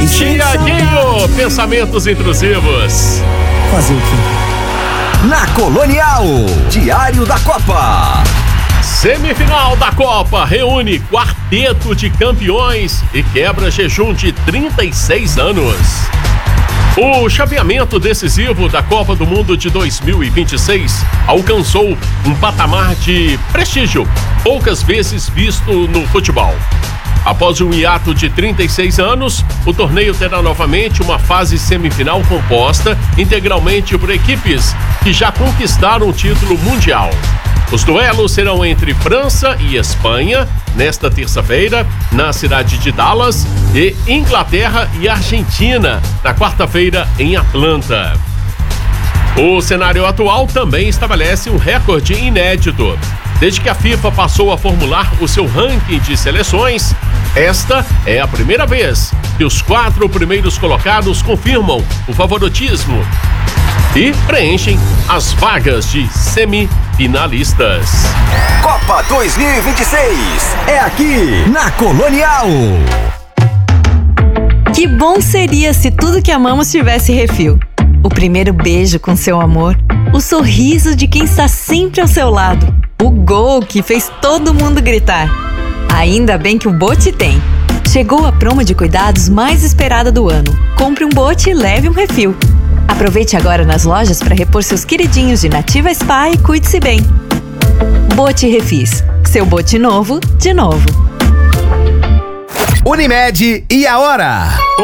Tiaguinho, pensamentos intrusivos. Fazer o quê? Na Colonial, Diário da Copa. Semifinal da Copa reúne quarteto de campeões e quebra jejum de 36 anos. O chaveamento decisivo da Copa do Mundo de 2026 alcançou um patamar de prestígio poucas vezes visto no futebol. Após um hiato de 36 anos, o torneio terá novamente uma fase semifinal composta integralmente por equipes que já conquistaram o título mundial. Os duelos serão entre França e Espanha, nesta terça-feira, na cidade de Dallas, e Inglaterra e Argentina, na quarta-feira, em Atlanta. O cenário atual também estabelece um recorde inédito. Desde que a FIFA passou a formular o seu ranking de seleções, esta é a primeira vez que os 4 primeiros colocados confirmam o favoritismo e preenchem as vagas de semifinalistas. Copa 2026 é aqui na Colonial. Que bom seria se tudo que amamos tivesse refil. O primeiro beijo com seu amor, o sorriso de quem está sempre ao seu lado, o gol que fez todo mundo gritar. Ainda bem que o Bote tem. Chegou a promo de cuidados mais esperada do ano. Compre um Bote e leve um refil. Aproveite agora nas lojas para repor seus queridinhos de Nativa Spa e cuide-se bem. Bote Refis. Seu bote novo, de novo. Unimed e a hora.